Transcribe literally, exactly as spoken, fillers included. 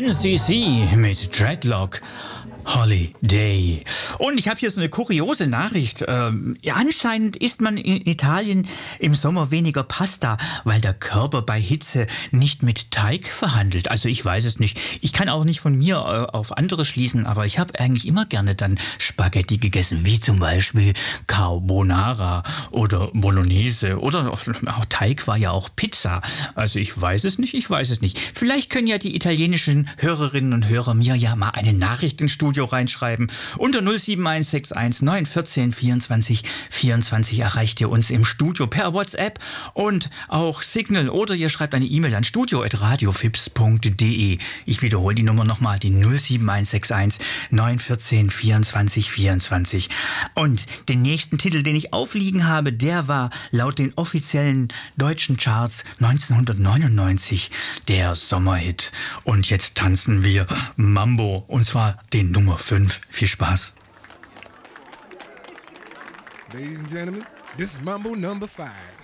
N C C mit Dreadlock Holiday. Und ich habe hier so eine kuriose Nachricht. Ähm, ja, anscheinend isst man in Italien im Sommer weniger Pasta, weil der Körper bei Hitze nicht mit Teig verhandelt. Also ich weiß es nicht. Ich kann auch nicht von mir äh, auf andere schließen, aber ich habe eigentlich immer gerne dann Spaghetti gegessen, wie zum Beispiel Carbonara oder Bolognese oder auch Teig war ja auch Pizza. Also ich weiß es nicht, ich weiß es nicht. Vielleicht können ja die italienischen Hörerinnen und Hörer mir ja mal eine Nachricht ins Studio reinschreiben. Unter null sieben eins sechs eins neun eins vier vierundzwanzig vierundzwanzig erreicht ihr uns im Studio per WhatsApp und auch Signal oder ihr schreibt eine E-Mail an studio at radiofips punkt de. Ich wiederhole die Nummer nochmal, die null sieben eins sechs eins neun eins vier vierundzwanzig vierundzwanzig. Und den nächsten Titel, den ich aufliegen habe, der war laut den offiziellen deutschen Charts neunzehnhundertneunundneunzig der Sommerhit. Und jetzt tanzen wir Mambo, und zwar den Nummer fünf. Viel Spaß. Ladies and gentlemen, this is Mambo number five.